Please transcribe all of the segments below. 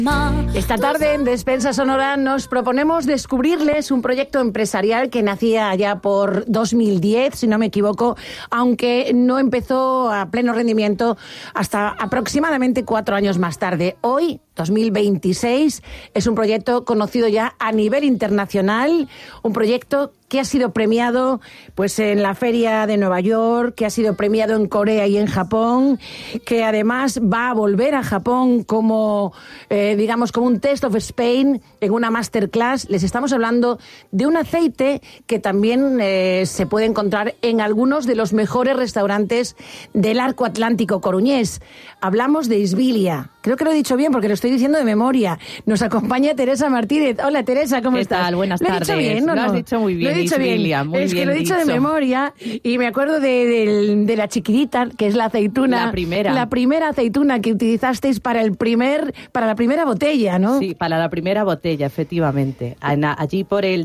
Esta tarde en Despensa Sonora nos proponemos descubrirles un proyecto empresarial que nacía allá por 2010, si no me equivoco, aunque no empezó a pleno rendimiento hasta aproximadamente 4 años más tarde. Hoy, 2026, es un proyecto conocido ya a nivel internacional, un proyecto que ha sido premiado pues en la Feria de Nueva York, que ha sido premiado en Corea y en Japón, que además va a volver a Japón como, digamos, como un Taste of Spain en una masterclass. Les estamos hablando de un aceite que también se puede encontrar en algunos de los mejores restaurantes del arco atlántico coruñés. Hablamos de Isbilia. Creo que lo he dicho bien porque lo estoy diciendo de memoria. Nos acompaña Teresa Martínez. Hola, Teresa, ¿cómo estás? ¿Qué tal? Buenas tardes. ¿Lo he dicho bien o no? Lo has dicho muy bien, Lo he dicho Isbilia, bien. muy es bien que lo he dicho dicho. de memoria y me acuerdo de la chiquitita, que es la aceituna. La primera. La primera aceituna que utilizasteis para la primera botella, ¿no? Sí, para la primera botella, efectivamente. Allí por el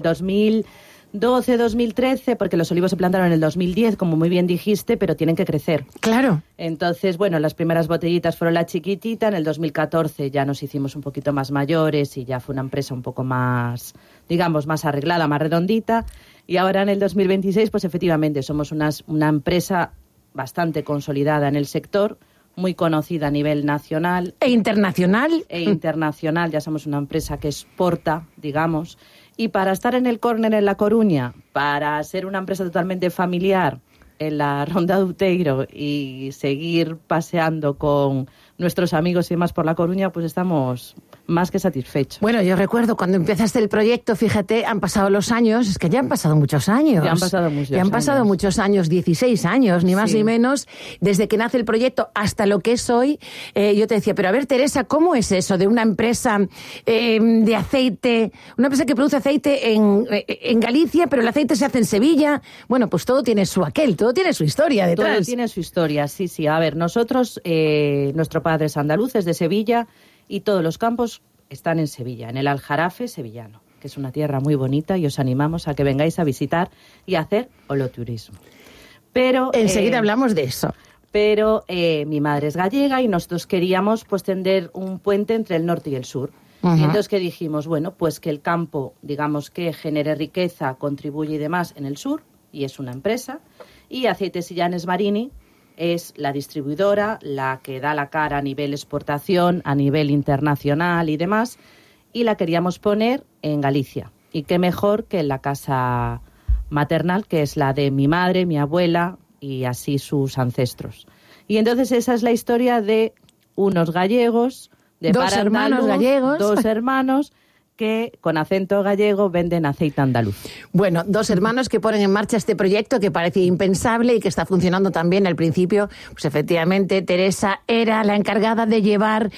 2012-2013, porque los olivos se plantaron en el 2010, como muy bien dijiste, pero tienen que crecer. Claro. Entonces, bueno, las primeras botellitas fueron la chiquitita, en el 2014 ya nos hicimos un poquito más mayores y ya fue una empresa un poco más, digamos, más arreglada, más redondita. Y ahora en el 2026, pues efectivamente, somos una empresa bastante consolidada en el sector, muy conocida a nivel nacional. ¿E internacional? E internacional, ya somos una empresa que exporta, digamos. Y para estar en el córner en La Coruña, para ser una empresa totalmente familiar en la Ronda de Outeiro y seguir paseando con nuestros amigos y demás por La Coruña, pues estamos más que satisfechos. Bueno, yo recuerdo cuando empezaste el proyecto, fíjate, han pasado los años, es que ya han pasado muchos años. Ya han pasado muchos años, 16 años, ni más ni menos, desde que nace el proyecto hasta lo que es hoy. Yo te decía, pero a ver, Teresa, ¿cómo es eso de una empresa de aceite, una empresa que produce aceite en Galicia, pero el aceite se hace en Sevilla? Bueno, pues todo tiene su todo tiene su historia detrás. Todo tiene su historia, sí. A ver, nosotros, nuestro padre es andaluz, es de Sevilla, y todos los campos están en Sevilla, en el Aljarafe sevillano, que es una tierra muy bonita y os animamos a que vengáis a visitar y a hacer holoturismo. Pero enseguida hablamos de eso. Pero mi madre es gallega y nosotros queríamos pues tender un puente entre el norte y el sur. Y entonces, ¿qué dijimos? Bueno, pues que el campo, digamos que genere riqueza, contribuye y demás en el sur, y es una empresa, y Aceites Illanes Marini es la distribuidora, la que da la cara a nivel exportación, a nivel internacional y demás, y la queríamos poner en Galicia. Y qué mejor que en la casa maternal, que es la de mi madre, mi abuela y así sus ancestros. Y entonces esa es la historia de unos gallegos, de dos hermanos gallegos, dos hermanos que con acento gallego venden aceite andaluz. Bueno, dos hermanos que ponen en marcha este proyecto que parecía impensable y que está funcionando también. Al principio, pues efectivamente, Teresa era la encargada de llevar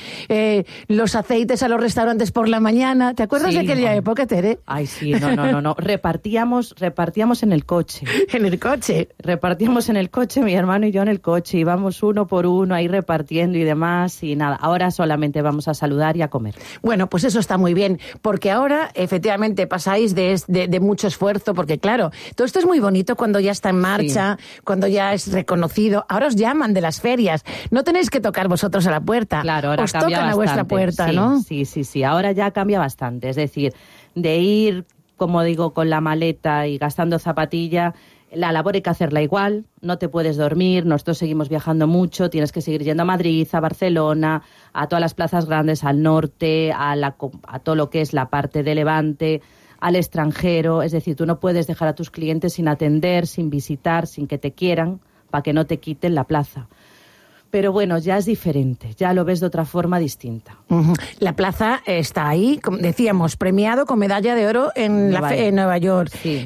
los aceites a los restaurantes por la mañana. ¿Te acuerdas de aquella época, Tere? Ay, sí, no. Repartíamos en el coche. ¿En el coche? Repartíamos en el coche, mi hermano y yo en el coche. Íbamos uno por uno ahí repartiendo y demás y nada. Ahora solamente vamos a saludar y a comer. Bueno, pues eso está muy bien. Porque ahora, efectivamente, pasáis de mucho esfuerzo, porque claro, todo esto es muy bonito cuando ya está en marcha, cuando ya es reconocido. Ahora os llaman de las ferias. No tenéis que tocar vosotros a la puerta. Claro, ahora os cambia tocan bastante. A vuestra puerta, sí, ¿no? Sí. Ahora ya cambia bastante. Es decir, de ir, como digo, con la maleta y gastando zapatilla, la labor hay que hacerla igual, no te puedes dormir, nosotros seguimos viajando mucho, tienes que seguir yendo a Madrid, a Barcelona, a todas las plazas grandes, al norte, a todo lo que es la parte de Levante, al extranjero. Es decir, tú no puedes dejar a tus clientes sin atender, sin visitar, sin que te quieran, para que no te quiten la plaza. Pero bueno, ya es diferente, ya lo ves de otra forma distinta. La plaza está ahí, como decíamos, premiado con medalla de oro en Nueva York. Sí.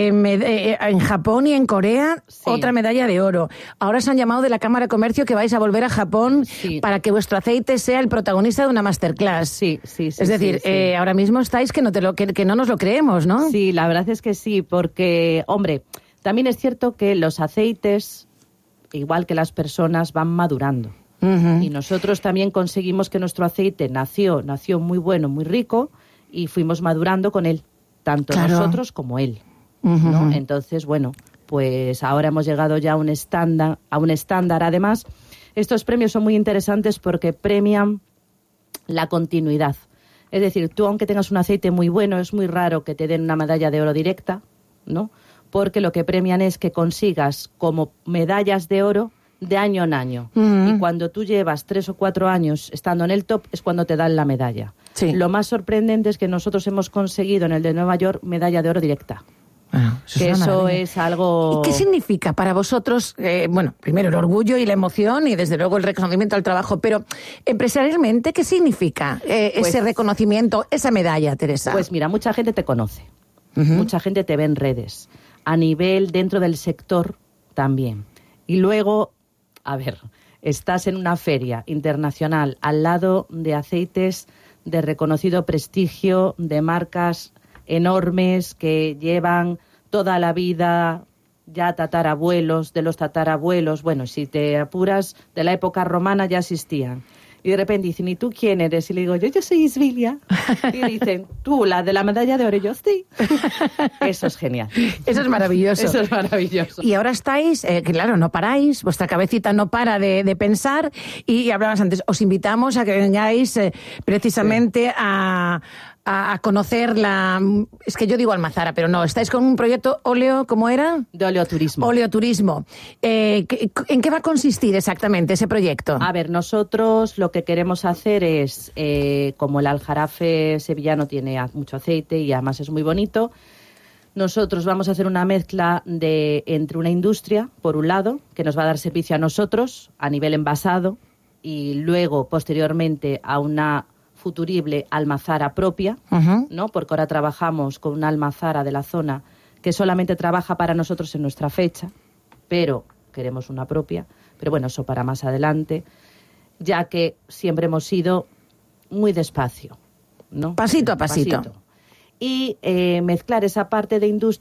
En Japón y en Corea, otra medalla de oro. Ahora se han llamado de la Cámara de Comercio que vais a volver a Japón para que vuestro aceite sea el protagonista de una masterclass. Sí. Es decir, ahora mismo estáis que no nos lo creemos, ¿no? Sí, la verdad es que sí, porque, hombre, también es cierto que los aceites, igual que las personas, van madurando. Y nosotros también conseguimos que nuestro aceite nació muy bueno, muy rico, y fuimos madurando con él, tanto nosotros como él, ¿no? Entonces, bueno, pues ahora hemos llegado ya a un estándar. Además, estos premios son muy interesantes porque premian la continuidad. Es decir, tú aunque tengas un aceite muy bueno, es muy raro que te den una medalla de oro directa, ¿no? Porque lo que premian es que consigas como medallas de oro de año en año. Y cuando tú llevas 3 o 4 años estando en el top es cuando te dan la medalla. Sí. Lo más sorprendente es que nosotros hemos conseguido en el de Nueva York medalla de oro directa. Bueno, Eso es algo... ¿Y qué significa para vosotros, bueno, primero el orgullo y la emoción y desde luego el reconocimiento al trabajo, pero empresarialmente, ¿qué significa ese reconocimiento, esa medalla, Teresa? Pues mira, mucha gente te conoce, mucha gente te ve en redes, a nivel dentro del sector también. Y luego, a ver, estás en una feria internacional al lado de aceites de reconocido prestigio, de marcas enormes que llevan toda la vida ya tatarabuelos, de los tatarabuelos, bueno, si te apuras, de la época romana ya existían. Y de repente dicen, ¿y tú quién eres? Y le digo, yo soy Isbilia. Y dicen, tú, la de la medalla de oro. Y yo, sí. Eso es genial. Eso es maravilloso. Eso es maravilloso. Y ahora estáis, claro, no paráis, vuestra cabecita no para de pensar. Y hablabas antes, os invitamos a que vengáis precisamente a conocer es que yo digo Almazara, pero no, estáis con un proyecto óleo, ¿cómo era? De oleoturismo. Oleoturismo. ¿En qué va a consistir exactamente ese proyecto? A ver, nosotros lo que queremos hacer es, como el aljarafe sevillano tiene mucho aceite y además es muy bonito, nosotros vamos a hacer una mezcla entre una industria, por un lado, que nos va a dar servicio a nosotros a nivel envasado y luego, posteriormente, a una futurible almazara propia, ¿no? Porque ahora trabajamos con una almazara de la zona que solamente trabaja para nosotros en nuestra fecha, pero queremos una propia. Pero bueno, eso para más adelante, ya que siempre hemos ido muy despacio, ¿no? Pasito a pasito. Y mezclar esa parte de industria